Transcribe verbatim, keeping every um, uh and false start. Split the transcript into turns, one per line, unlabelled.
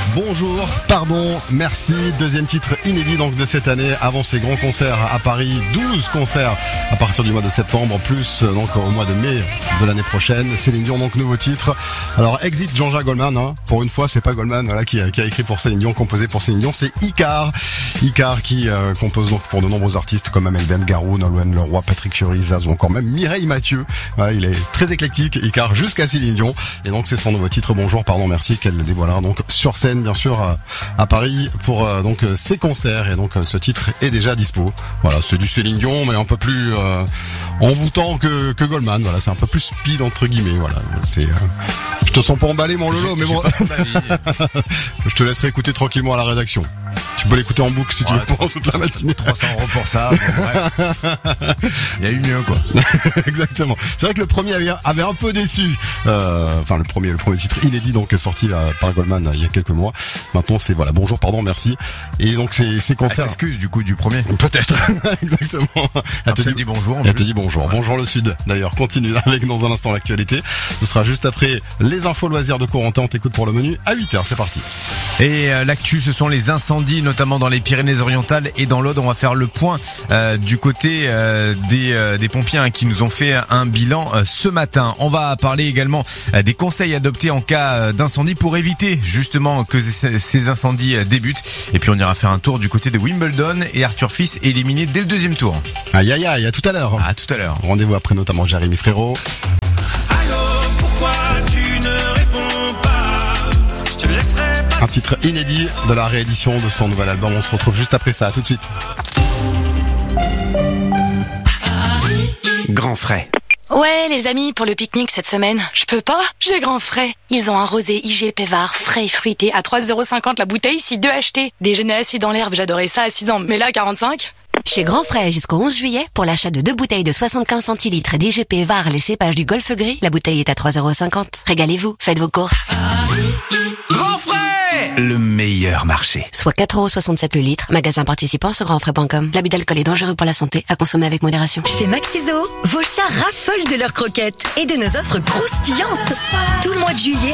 Bonjour, pardon, merci. Deuxième titre inédit donc de cette année avant ces grands concerts à Paris. douze concerts à partir du mois de septembre, plus donc au mois de mai de l'année prochaine. Céline Dion, donc nouveau titre. Alors Exit Jean-Jacques Goldman, hein. Pour une fois c'est pas Goldman voilà, qui, a, qui a écrit pour Céline Dion, composé pour Céline Dion, c'est Icare. Icare qui euh, compose donc pour de nombreux artistes comme Amel Ben Garou, Nolwenn Leroy, Patrick Fiori, Zaz ou encore même Mireille Mathieu. Voilà, il est très éclectique, Icare jusqu'à Céline Dion. Et donc c'est son nouveau titre Bonjour, pardon, merci qu'elle dévoilera donc sur scène bien sûr à, à Paris pour euh, donc ses concerts. Et donc euh, ce titre est déjà dispo. Voilà, c'est du Céline Dion mais un peu plus euh, envoûtant que, que Goldman. Voilà, c'est un peu plus speed entre guillemets. Voilà, c'est. Euh, je te sens pas emballé mon Lolo, mais bon. Je te laisserai écouter tranquillement à la rédaction. Tu peux l'écouter en boucle si tu ouais, veux pendant toute la matinée.
trois cents euros pour ça. Bon, il y a eu mieux quoi.
Exactement. C'est vrai que le premier avait, avait un peu déçu. Euh, enfin le premier, le premier titre inédit donc sorti là, par Goldman euh, il y a quelques mois. Maintenant c'est voilà bonjour pardon merci. Et donc c'est ces concerts.
Elle s'excuse du coup du premier.
Peut-être. Exactement. Elle te dit,
dit bonjour.
Elle te dit bonjour. Ouais. Bonjour le Sud. D'ailleurs continue avec dans un instant l'actualité. Ce sera juste après les infos loisirs de Corentin. On t'écoute pour le menu à huit heures. C'est parti.
Et euh, l'actu ce sont les incendies notamment dans les Pyrénées-Orientales et dans l'Aude. On va faire le point euh, du côté euh, des, euh, des pompiers hein, qui nous ont fait un bilan euh, ce matin. On va parler également euh, des conseils adoptés en cas euh, d'incendie pour éviter justement que c- ces incendies euh, débutent. Et puis on ira faire un tour du côté de Wimbledon et Arthur Fils éliminé dès le deuxième tour.
Aïe aïe aïe, à tout à l'heure.
À tout à l'heure.
Rendez-vous après notamment Jérémy Frérot. Un titre inédit de la réédition de son nouvel album. On se retrouve juste après ça. À tout de suite.
Grand frais.
Ouais, les amis, pour le pique-nique cette semaine, je peux pas, j'ai grand frais. Ils ont un rosé I G Pévard frais et fruité à trois euros cinquante la bouteille, si deux achetés. Déjeuner assis dans l'herbe, j'adorais ça à six ans, mais là, quarante-cinq.
Chez Grand Frais, jusqu'au onze juillet, pour l'achat de deux bouteilles de soixante-quinze centilitres d'I G P V A R, les cépages du Golfe Gris, la bouteille est à trois euros cinquante. Régalez-vous, faites vos courses.
Grand frais, le meilleur marché.
Soit quatre euros soixante-sept le litre, magasin participant sur grand frais point com. L'abus d'alcool est dangereux pour la santé, à consommer avec modération.
Chez Maxiso, vos chats raffolent de leurs croquettes et de nos offres croustillantes. Tout le mois de juillet,